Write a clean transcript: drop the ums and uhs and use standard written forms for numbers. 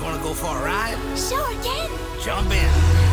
Want to go for a ride? Sure, Ken. Jump in.